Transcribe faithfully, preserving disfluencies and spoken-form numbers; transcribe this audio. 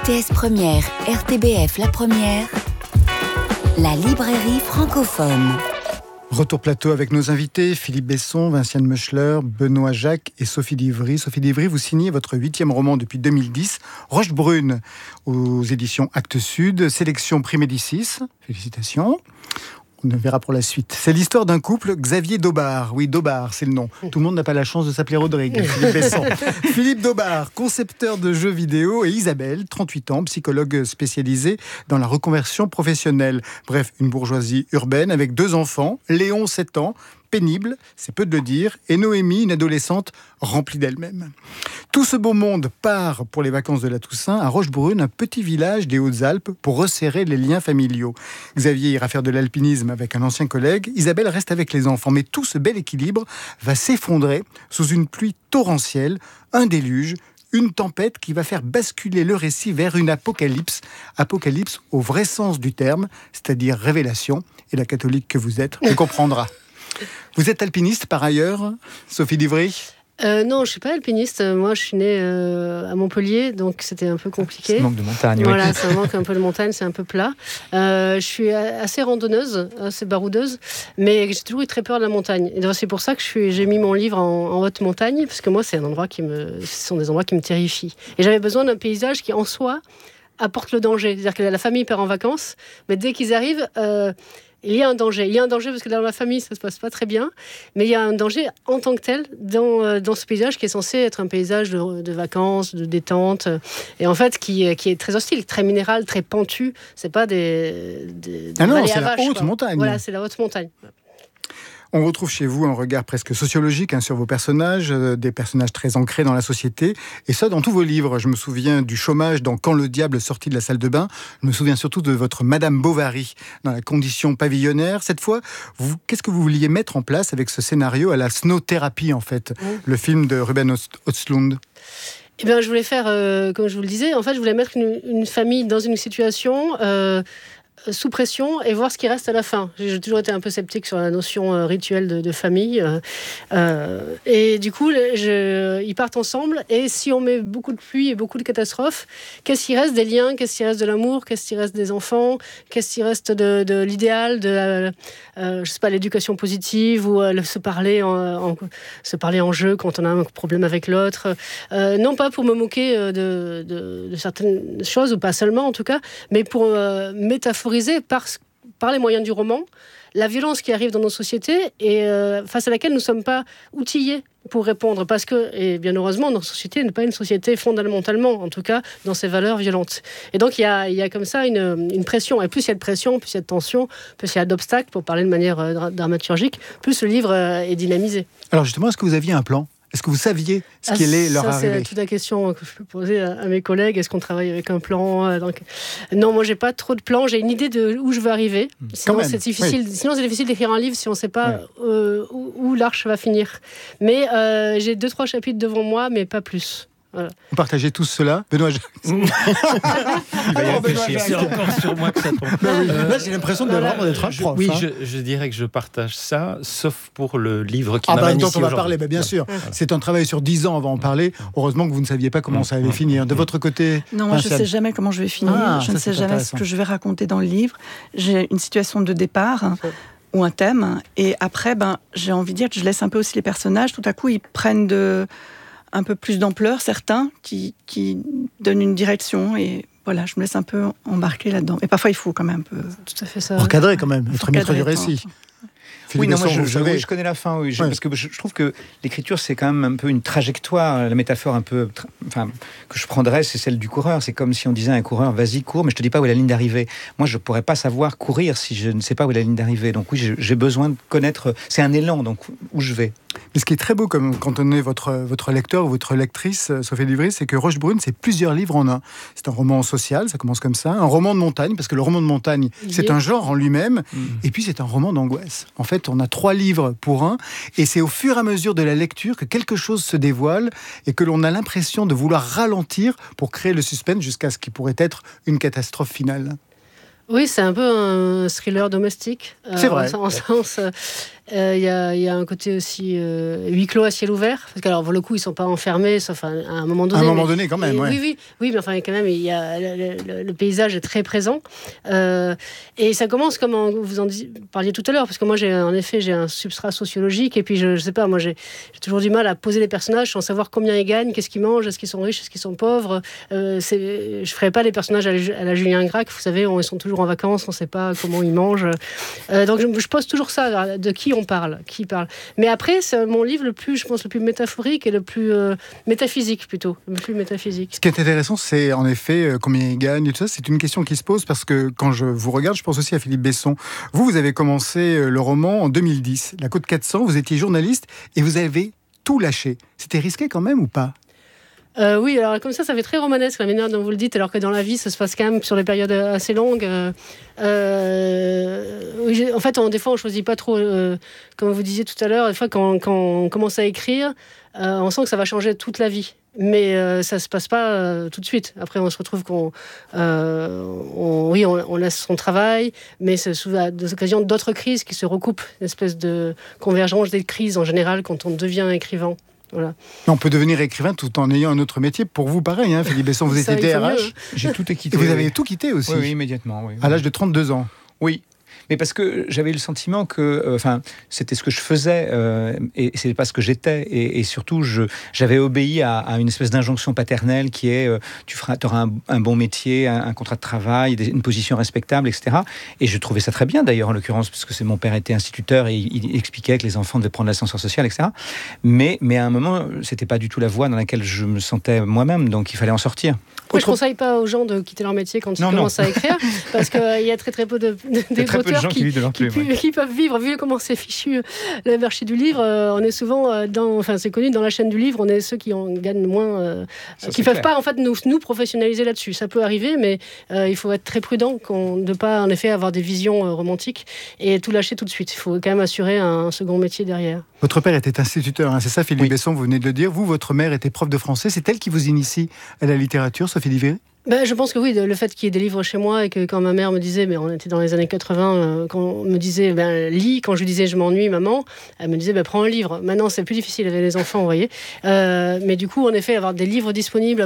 T S Première, R T B F La Première, la librairie francophone. Retour plateau avec nos invités, Philippe Besson, Vinciane Meuchler, Benoît Jacques et Sophie d'Ivry. Sophie d'Ivry, vous signez votre huitième roman depuis deux mille dix, Roche Brune, aux éditions Actes Sud, sélection Prix Médicis. Félicitations. On verra pour la suite. C'est l'histoire d'un couple, Xavier Daubard. Oui, Daubard, c'est le nom. Tout le monde n'a pas la chance de s'appeler Rodrigue. Philippe Besson. Philippe Daubard, concepteur de jeux vidéo, et Isabelle, trente-huit ans, psychologue spécialisée dans la reconversion professionnelle. Bref, une bourgeoisie urbaine avec deux enfants. Léon, sept ans, pénible, c'est peu de le dire, et Noémie, une adolescente remplie d'elle-même. Tout ce beau monde part pour les vacances de la Toussaint à Rochebrune, un petit village des Hautes-Alpes, pour resserrer les liens familiaux. Xavier ira faire de l'alpinisme avec un ancien collègue, Isabelle reste avec les enfants, mais tout ce bel équilibre va s'effondrer sous une pluie torrentielle, un déluge, une tempête qui va faire basculer le récit vers une apocalypse, apocalypse au vrai sens du terme, c'est-à-dire révélation, et la catholique que vous êtes vous comprendra. Vous êtes alpiniste par ailleurs, Sophie d'Ivry ? Euh, non, je suis pas alpiniste. Moi, je suis née euh, à Montpellier, donc c'était un peu compliqué. C'est un manque de montagne. Voilà, oui. ça manque un peu de montagne, c'est un peu plat. Euh, je suis assez randonneuse, assez baroudeuse, mais j'ai toujours eu très peur de la montagne. Et c'est pour ça que je suis, j'ai mis mon livre en, en haute montagne, parce que moi, c'est un endroit qui me, ce sont des endroits qui me terrifient. Et j'avais besoin d'un paysage qui, en soi, apporte le danger. C'est-à-dire que la famille part en vacances, mais dès qu'ils arrivent, euh, il y a un danger. Il y a un danger parce que dans la famille, ça ne se passe pas très bien, mais il y a un danger en tant que tel dans, euh, dans ce paysage qui est censé être un paysage de, de vacances, de détente, et en fait qui, qui est très hostile, très minéral, très pentu. C'est pas des, des, des ah non, vallées c'est à la vaches, haute quoi. montagne. Voilà, c'est la haute montagne. On retrouve chez vous un regard presque sociologique hein, sur vos personnages, euh, des personnages très ancrés dans la société, et ça dans tous vos livres. Je me souviens du chômage dans Quand le diable sortit de la salle de bain. Je me souviens surtout de votre Madame Bovary dans La condition pavillonnaire. Cette fois, vous, qu'est-ce que vous vouliez mettre en place avec ce scénario à la snow-thérapie, en fait, mmh. le film de Ruben Östlund? Eh bien, je voulais faire, euh, comme je vous le disais, en fait, je voulais mettre une, une famille dans une situation... Euh, sous pression et voir ce qui reste à la fin. J'ai toujours été un peu sceptique sur la notion euh, rituelle de, de famille. Euh, euh, et du coup, je, ils partent ensemble. Et si on met beaucoup de pluie et beaucoup de catastrophes, qu'est-ce qui reste des liens? Qu'est-ce qui reste de l'amour? Qu'est-ce qui reste des enfants? Qu'est-ce qui reste de, de l'idéal, de la, euh, je sais pas, l'éducation positive ou euh, se parler en, en, se parler en jeu quand on a un problème avec l'autre. Euh, non pas pour me moquer de, de, de certaines choses, ou pas seulement en tout cas, mais pour euh, métaphoriser Par, par les moyens du roman, la violence qui arrive dans nos sociétés et euh, face à laquelle nous ne sommes pas outillés pour répondre, parce que, et bien heureusement, notre société n'est pas une société fondamentalement, en tout cas, dans ses valeurs violentes. Et donc, il y a, il y a comme ça une, une pression, et plus il y a de pression, plus il y a de tension, plus il y a d'obstacles, pour parler de manière euh, dramaturgique, plus le livre euh, est dynamisé. Alors justement, est-ce que vous aviez un plan ? Est-ce que vous saviez ce qui allait leur ça, arriver ? C'est toute la question que je peux poser à, à mes collègues. Est-ce qu'on travaille avec un plan ? Donc, non, moi, j'ai pas trop de plans. J'ai une idée de où je veux arriver. Sinon, c'est difficile. Oui. Sinon, c'est difficile d'écrire un livre si on ne sait pas ouais. euh, où, où l'arche va finir. Mais euh, j'ai deux, trois chapitres devant moi, mais pas plus. Voilà. Vous partagez tous cela, Benoît Jacques. Il va y réfléchir. C'est encore sur moi que ça tombe. Bah oui. euh, Là, j'ai l'impression de vraiment d'être un prof. Oui, hein. je, je dirais que je partage ça, sauf pour le livre qui ah m'a bah, initié dont on va parler, bah, bien voilà. sûr. Voilà. C'est un travail sur dix ans, on va en parler. Heureusement que vous ne saviez pas comment ça allait finir. De votre côté, non, moi, je ne sais jamais comment je vais finir. Ah, je ne sais jamais ce que je vais raconter dans le livre. J'ai une situation de départ ou un thème, et après, ben, j'ai envie de dire que je laisse un peu aussi les personnages. Tout à coup, ils prennent de... un peu plus d'ampleur, certains, qui, qui donnent une direction, et voilà, je me laisse un peu embarquer là-dedans. Et parfois, il faut quand même un peu... Tout à fait ça. Recadrer quand même, être maître du récit. Oui, non, moi, je, je, oui, je connais la fin, oui, je, ouais. parce que je, je trouve que l'écriture, c'est quand même un peu une trajectoire. La métaphore un peu, tra- enfin, que je prendrais, c'est celle du coureur. C'est comme si on disait à un coureur, vas-y, cours, mais je te dis pas où est la ligne d'arrivée. Moi, je pourrais pas savoir courir si je ne sais pas où est la ligne d'arrivée. Donc oui, j'ai, j'ai besoin de connaître, c'est un élan, donc où je vais. Mais ce qui est très beau, comme quand on est votre, votre lecteur ou votre lectrice, Sophie d'Ivry, c'est que Roche Brune, c'est plusieurs livres en un. C'est un roman social, ça commence comme ça, un roman de montagne, parce que le roman de montagne, c'est un genre en lui-même, mmh. et puis c'est un roman d'angoisse. En fait, on a trois livres pour un, et c'est au fur et à mesure de la lecture que quelque chose se dévoile, et que l'on a l'impression de vouloir ralentir pour créer le suspense jusqu'à ce qui pourrait être une catastrophe finale. Oui, c'est un peu un thriller domestique. C'est euh, vrai. En sens, Il euh, y, a, y a un côté aussi euh, huis clos à ciel ouvert. Parce que, alors, pour le coup, ils ne sont pas enfermés, sauf à, à un moment donné. À un moment mais, donné, quand même, et, ouais. Oui, oui, oui, mais enfin, quand même, y a, le, le, le paysage est très présent. Euh, et ça commence comme en, vous en parliez tout à l'heure, parce que moi, j'ai, en effet, j'ai un substrat sociologique, et puis, je ne sais pas, moi, j'ai, j'ai toujours du mal à poser les personnages sans savoir combien ils gagnent, qu'est-ce qu'ils mangent, est-ce qu'ils sont riches, est-ce qu'ils sont pauvres. Euh, c'est, je ne ferai pas les personnages à la, à la Julien Gracq, vous savez, on, ils sont toujours en vacances, on ne sait pas comment ils mangent. Euh, donc, je, je pose toujours ça, de qui on parle, qui parle. Mais après, c'est mon livre le plus, je pense, le plus métaphorique et le plus euh, métaphysique, plutôt. Le plus métaphysique. Ce qui est intéressant, c'est en effet euh, combien ils gagnent et tout ça. C'est une question qui se pose parce que quand je vous regarde, je pense aussi à Philippe Besson. Vous, vous avez commencé euh, le roman en deux mille dix. La Côte quatre cents, vous étiez journaliste et vous avez tout lâché. C'était risqué quand même ou pas ? Euh, oui, alors comme ça, ça fait très romanesque la manière dont vous le dites, alors que dans la vie, ça se passe quand même sur des périodes assez longues. Euh, euh, oui, en fait, on, des fois, on choisit pas trop, euh, comme vous disiez tout à l'heure, des fois, quand, quand on commence à écrire, euh, on sent que ça va changer toute la vie. Mais euh, ça se passe pas euh, tout de suite. Après, on se retrouve qu'on, euh, on, oui, on, on laisse son travail, mais c'est souvent à des occasions d'autres crises qui se recoupent, une espèce de convergence des crises en général quand on devient écrivain. Voilà. On peut devenir écrivain tout en ayant un autre métier. Pour vous, pareil, hein, Philippe Besson, vous Ça, étiez D R H. J'ai tout quitté. Et vous avez oui. tout quitté aussi. Oui, oui, immédiatement. Oui, oui. À l'âge de trente-deux ans. Oui. Mais parce que j'avais le sentiment que, enfin, euh, c'était ce que je faisais euh, et c'est pas ce que j'étais. Et, et surtout, je, j'avais obéi à, à une espèce d'injonction paternelle qui est, euh, tu feras, auras un, un bon métier, un, un contrat de travail, des, une position respectable, et cetera. Et je trouvais ça très bien, d'ailleurs, en l'occurrence, parce que c'est, mon père était instituteur et il, il expliquait que les enfants devaient prendre l'ascenseur social, et cetera. Mais, mais à un moment, c'était pas du tout la voie dans laquelle je me sentais moi-même, donc il fallait en sortir. Moi, je ne conseille pas aux gens de quitter leur métier quand ils non, commencent non. à écrire, parce qu'il euh, y a très très peu de, de, de très peu de gens qui, qui, qui, plume, qui, qui peuvent vivre, vu comment c'est fichu le marché du livre. Euh, on est souvent euh, dans, enfin c'est connu dans la chaîne du livre, on est ceux qui en gagnent moins, euh, Ça, qui ne peuvent pas en fait nous, nous professionnaliser là-dessus. Ça peut arriver, mais euh, il faut être très prudent qu'on, de ne pas en effet avoir des visions euh, romantiques et tout lâcher tout de suite. Il faut quand même assurer un, un second métier derrière. Votre père était instituteur, hein, c'est ça, Philippe oui. Besson, vous venez de le dire. Vous, votre mère était prof de français. C'est elle qui vous initie à la littérature, Sophie Divry ? Ben, je pense que oui, le fait qu'il y ait des livres chez moi et que quand ma mère me disait, mais on était dans les années quatre-vingts, euh, quand on me disait, ben, lis, quand je lui disais, je m'ennuie, maman, elle me disait, ben, prends un livre. Maintenant, c'est plus difficile avec les enfants, vous voyez. Euh, mais du coup, en effet, avoir des livres disponibles,